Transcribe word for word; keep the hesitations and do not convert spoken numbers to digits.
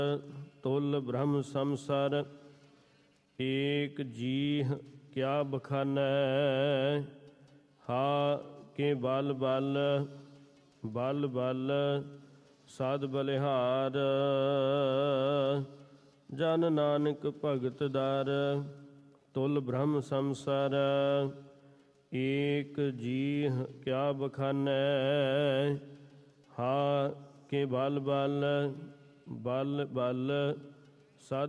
ਤੁਲ ਬ੍ਰਹਮ ਸੰਸਰ ਏਕ ਜੀਹ ਕਿਆ ਬਖਾਨੈ। ਹਾ ਕੇ ਬਲ ਬਲ ਬਲ ਬਲ ਸਦ ਬਲਿਹਾਰ। ਜਨ ਨਾਨਕ ਭਗਤ ਦਰ ਤੁਲ ਬ੍ਰਹਮ ਸੰਸਰ ਏਕ ਜੀਹ ਕਿਆ ਬਖਾਨੈ। ਹਾ ਕੇ ਬਲ ਬਲ ਬਲ ਬਲ